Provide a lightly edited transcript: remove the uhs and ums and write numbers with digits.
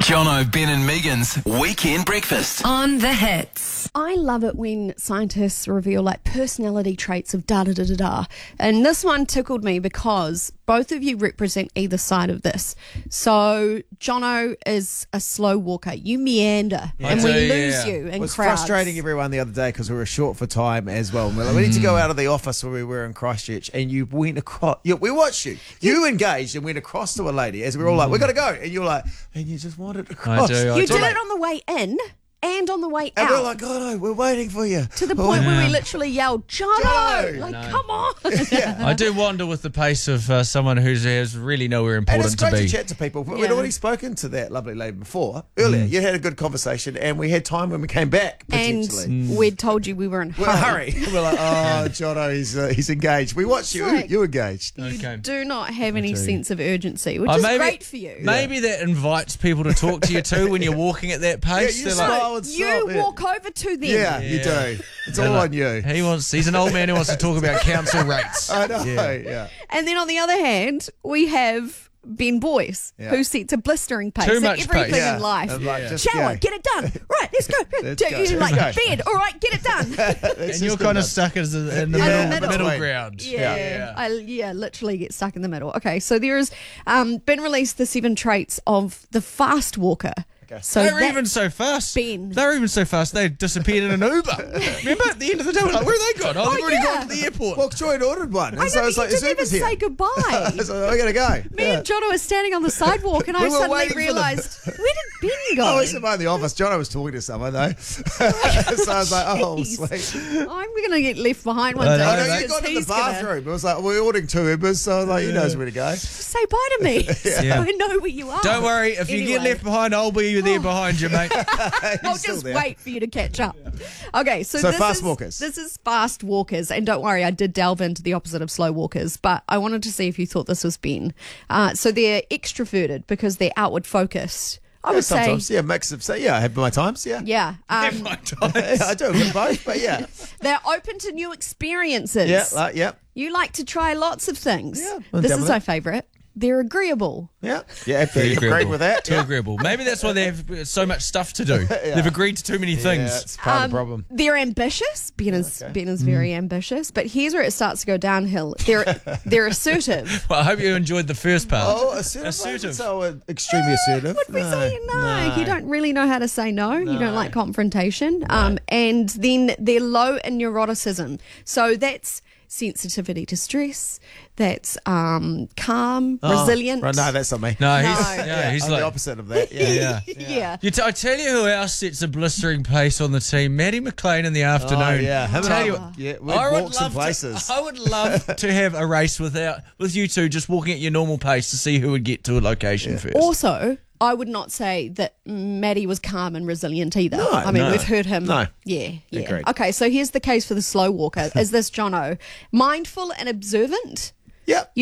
Jono, Ben and Megan's Weekend Breakfast. On the Hits. I love it when scientists reveal like personality traits of da-da-da-da-da. And this one tickled me because both of you represent either side of this. So Jono is a slow walker. You meander and we lose you in It was crowds. frustrating everyone the other day because we were short for time as well. We're like, we need to go out of the office where we were in Christchurch, and you went across. We watched you. You engaged and went across to a lady as we were all like, we got to go. And you were like, and you just wanted to cross. You did it on the way in and on the way And out. we're like, oh no, we're waiting for you. To the point where we literally yelled, Jono! Come on! I do wonder with the pace of someone who has really nowhere And important it's great to be. to chat to people. We'd already spoken to that lovely lady before, earlier. You had a good conversation, and we had time when we came back, potentially. And we'd told you we were in We're in a hurry. We're like, oh, Jono, he's engaged. We watched you. like- You engaged. You do not have any sense of urgency, which is great for you. Maybe that invites people to talk to you too when you're walking at that pace. you They're smile. like, You walk over to them. Yeah, you do. It's all on you. he's an old man who wants to talk about council rates. I know. Yeah. And then on the other hand, we have Ben Boyce, who sets a blistering pace Too at much everything pace. in life. And like, just Shower, go. get it done. Right, let's go. Let's go. You're like, Let's go. bed, all right, get it done. And you're kind of stuck in the middle between. ground. I literally get stuck in the middle. Okay, so there has been released the 7 traits of the fast walker. So They're even so fast. Ben. They're even so fast. They disappeared in an Uber. Remember at the end of the day, we're like, where have they gone? Oh, they've already gone to the airport. Well, Troy had ordered one. And I know, so I was but like, you is didn't even Uber's here? say goodbye. So I got to go. Me and Jono were standing on the sidewalk, and I We were suddenly waiting for them. realised, where did Ben go? I was in the office. Jono was talking to someone, though. So I was like, oh, Jeez. sweet. I'm going to get left behind one I day. know, I know, you because got in the he's gonna bathroom. It was like, we're ordering 2 Ubers, so I was like, he knows where to go. say bye to me. So I know where you are. Don't worry, if you get Anyway. left behind, I'll be there behind you, mate. I'll still just there. wait for you to catch up. Okay, so this fast is, walkers. This is fast walkers, and don't worry, I did delve into the opposite of slow walkers, but I wanted to see if you thought this was Ben. So they're extroverted because they're outward focused. I would say, Sometimes, mix of, I have my times, yeah. yeah, I do a bit of both, but yeah. they're open to new experiences. Yeah. You like to try lots of things. Yeah, I'm This down is with my that. favourite. They're agreeable. Yeah, agreed with that. Too agreeable. Maybe that's why they have so much stuff to do. They've agreed to too many Yeah, things. it's part of the problem. They're ambitious. Ben is very ambitious, but here's where it starts to go downhill. They're assertive. Well, I hope you enjoyed the first part. Oh, assertive. So extremely assertive. Would we say no? You don't really know how to say no. You don't like confrontation. And then they're low in neuroticism. So that's sensitivity to stress. That's calm, resilient. Right, no, that's not me. No, No. he's I'm like the opposite of that. Yeah. Yeah. I tell you who else sets a blistering pace on the team. Maddie McLean in the afternoon. Oh, yeah. Him and Tell I you would- what, yeah, we'd I would walk some love places. I would love to have a race with you two just walking at your normal pace to see who would get to a location first. Also, I would not say that Maddie was calm and resilient either. No, I mean, no. we've heard him. No. Yeah. Agreed. Okay, so here's the case for the slow walker. Is this Jono? Mindful and observant. Yep.